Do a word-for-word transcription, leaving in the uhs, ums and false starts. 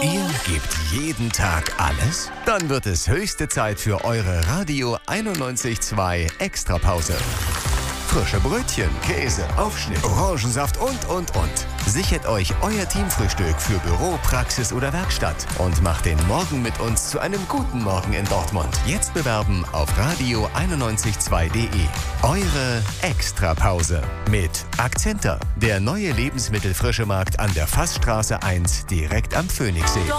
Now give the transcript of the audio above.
Ihr gebt jeden Tag alles? Dann wird es höchste Zeit für eure Radio einundneunzig Komma zwei Extrapause. Frische Brötchen, Käse, Aufschnitt, Orangensaft und, und, und. Sichert euch euer Teamfrühstück für Büro, Praxis oder Werkstatt und macht den Morgen mit uns zu einem guten Morgen in Dortmund. Jetzt bewerben auf radio einundneunzig Komma zwei punkt de. Eure Extrapause mit Akzenter, der neue Lebensmittelfrischemarkt an der Fassstraße eins direkt am Phoenixsee.